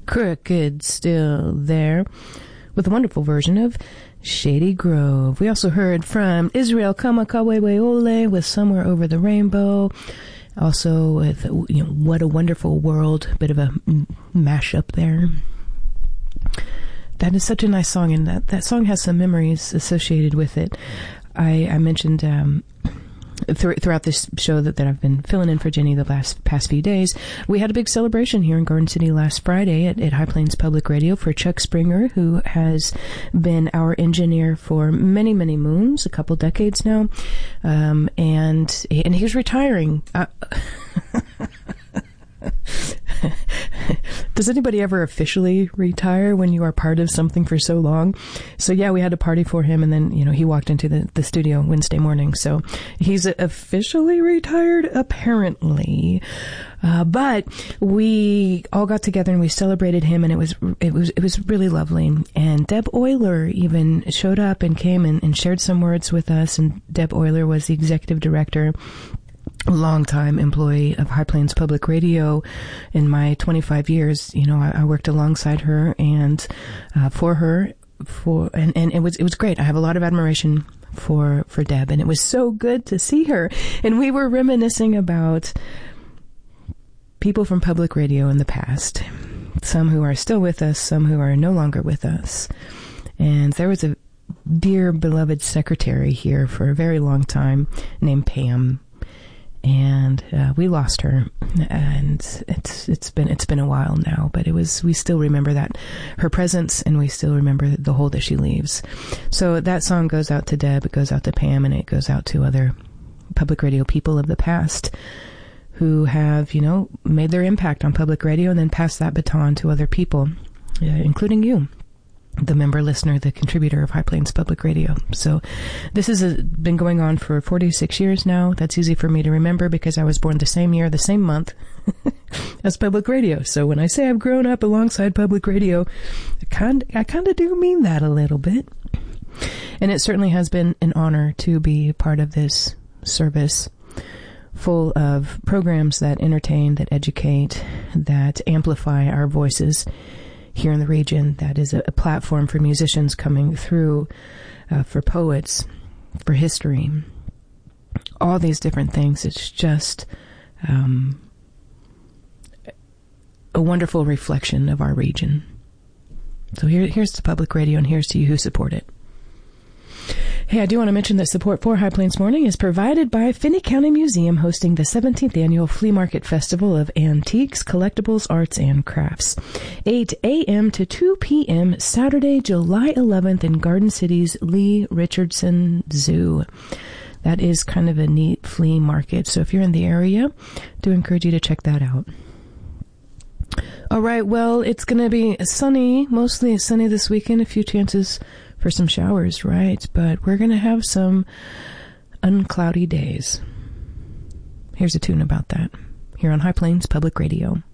Crooked still there with a wonderful version of Shady Grove. We also heard from Israel Kamakaweweole with Somewhere Over the Rainbow. Also with, What a Wonderful World, bit of a mashup there. That is such a nice song, and that song has some memories associated with it. I mentioned throughout this show that I've been filling in for Jenny the past few days. We had a big celebration here in Garden City last Friday at High Plains Public Radio for Chuck Springer, who has been our engineer for many, many moons, a couple decades now, and he's retiring. Does anybody ever officially retire when you are part of something for so long? So yeah, we had a party for him, and then, he walked into the studio Wednesday morning. So he's officially retired, apparently. But we all got together and we celebrated him, and it was really lovely. And Deb Euler even showed up and came and shared some words with us. And Deb Euler was the executive director, longtime employee of High Plains Public Radio. In my 25 years, I worked alongside her and for her, and it was great. I have a lot of admiration for Deb, and it was so good to see her. And we were reminiscing about people from public radio in the past, some who are still with us, some who are no longer with us. And there was a dear beloved secretary here for a very long time named Pam. And we lost her, and it's been a while now, but we still remember her presence, and we still remember the hole that she leaves. So that song goes out to Deb, it goes out to Pam, and it goes out to other public radio people of the past who have, made their impact on public radio and then passed that baton to other people, including you, the member listener, the contributor of High Plains Public Radio. So this has been going on for 46 years now. That's easy for me to remember because I was born the same year, the same month as public radio. So when I say I've grown up alongside public radio, I kind of do mean that a little bit. And it certainly has been an honor to be part of this service full of programs that entertain, that educate, that amplify our voices here in the region. That is a platform for musicians coming through, for poets, for history, all these different things. It's just a wonderful reflection of our region. So here's the public radio, and here's to you who support it. Hey, I do want to mention that support for High Plains Morning is provided by Finney County Museum, hosting the 17th Annual Flea Market Festival of Antiques, Collectibles, Arts, and Crafts. 8 a.m. to 2 p.m. Saturday, July 11th in Garden City's Lee Richardson Zoo. That is kind of a neat flea market, so if you're in the area, I do encourage you to check that out. All right, well, it's going to be sunny, mostly sunny this weekend, a few chances for some showers, right? But we're going to have some uncloudy days. Here's a tune about that here on High Plains Public Radio.